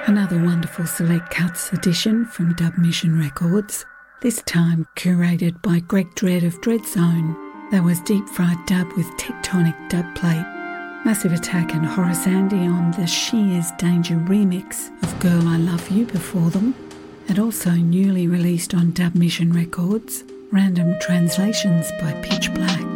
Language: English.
Another wonderful Select Cuts edition from Dub Mission Records, this time curated by Greg Dredd of Dreadzone. That was Deep Fried Dub with Tectonic Dubplate. Massive Attack and Horace Andy on the She Is Danger remix of Girl I Love You before them, and also newly released on Dub Mission Records, Random Translations by Pitch Black.